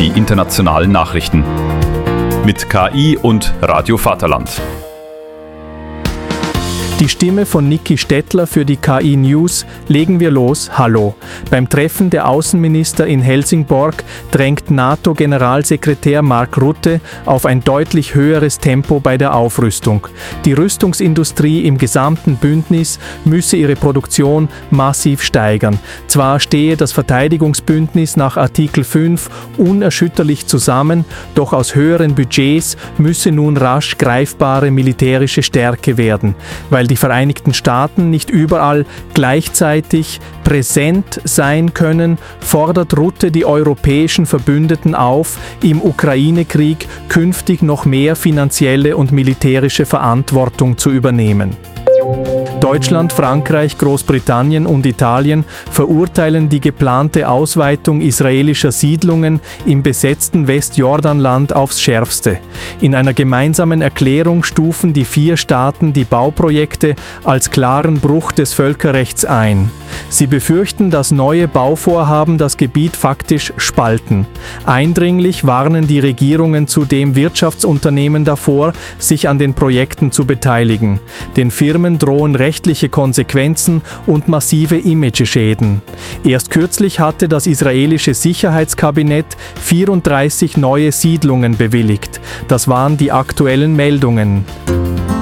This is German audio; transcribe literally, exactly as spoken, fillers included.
die internationalen Nachrichten. Mit K I und Radio Vaterland. Die Stimme von Niki Stettler für die K I News. Legen wir los. Hallo. Beim Treffen der Außenminister in Helsingborg drängt NATO-Generalsekretär Mark Rutte auf ein deutlich höheres Tempo bei der Aufrüstung. Die Rüstungsindustrie im gesamten Bündnis müsse ihre Produktion massiv steigern. Zwar stehe das Verteidigungsbündnis nach Artikel fünf unerschütterlich zusammen, doch aus höheren Budgets müsse nun rasch greifbare militärische Stärke werden, weil die Vereinigten Staaten nicht überall gleichzeitig präsent sein können, fordert Rutte die europäischen Verbündeten auf, im Ukraine-Krieg künftig noch mehr finanzielle und militärische Verantwortung zu übernehmen. Deutschland, Frankreich, Großbritannien und Italien verurteilen die geplante Ausweitung israelischer Siedlungen im besetzten Westjordanland aufs Schärfste. In einer gemeinsamen Erklärung stufen die vier Staaten die Bauprojekte als klaren Bruch des Völkerrechts ein. Sie befürchten, dass neue Bauvorhaben das Gebiet faktisch spalten. Eindringlich warnen die Regierungen zudem Wirtschaftsunternehmen davor, sich an den Projekten zu beteiligen. Den Firmen drohen rechtliche Konsequenzen und massive Imageschäden. Erst kürzlich hatte das israelische Sicherheitskabinett vierunddreißig neue Siedlungen bewilligt. Das waren die aktuellen Meldungen.